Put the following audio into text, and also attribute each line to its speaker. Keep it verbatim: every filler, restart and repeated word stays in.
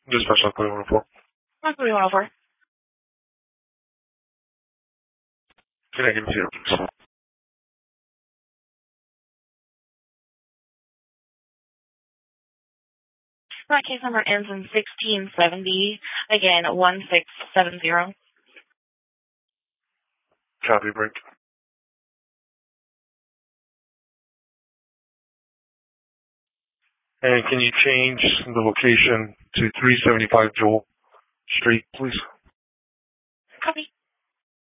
Speaker 1: Dispatch one three one four.
Speaker 2: one three one four.
Speaker 1: Can I give you please?
Speaker 2: My case number ends in sixteen seventy. Again, one six seven zero.
Speaker 1: Copy, break. And can you change the location to three seventy-five Joel Street, please?
Speaker 2: Copy.